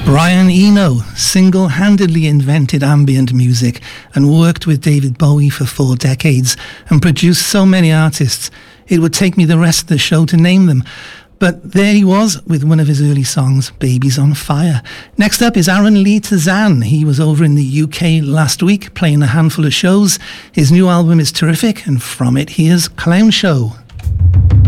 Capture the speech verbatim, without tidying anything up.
Brian Eno single-handedly invented ambient music and worked with David Bowie for four decades and produced so many artists it would take me the rest of the show to name them. But there he was with one of his early songs, Babies on Fire. Next up is Aaron Lee Tazan. He was over in the U K last week playing a handful of shows. His new album is terrific, and from it here's Clown Show.